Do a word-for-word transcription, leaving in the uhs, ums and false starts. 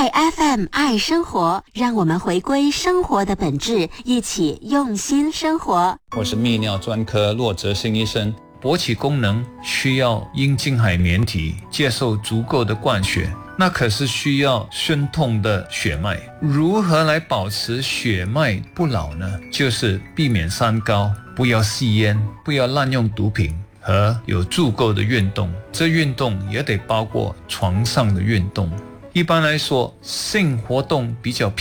爱 F M 爱生活，让我们回归生活的本质，一起用心生活。 我是泌尿专科骆哲新医生。勃起功能需要阴茎海绵体接受足够的灌血，那可是需要顺通的血脉。如何来保持血脉不老呢？就是避免三高，不要吸烟，不要滥用毒品，和有足够的运动。这运动也得包括床上的运动。一般来说，性活动比较